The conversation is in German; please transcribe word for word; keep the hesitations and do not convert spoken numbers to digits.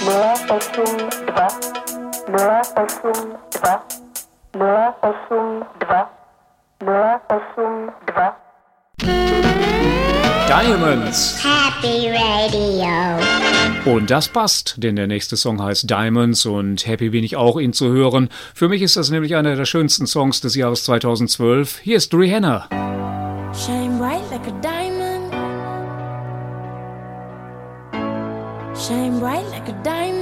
nol osm dva, nol osm dva, nol osm dva, nol osm dva. Diamonds. Happy Radio. Und das passt, denn der nächste Song heißt Diamonds und happy bin ich auch, ihn zu hören. Für mich ist das nämlich einer der schönsten Songs des Jahres zweitausendzwölf. Hier ist Rihanna. Shine bright like a diamond. Shine bright like a diamond.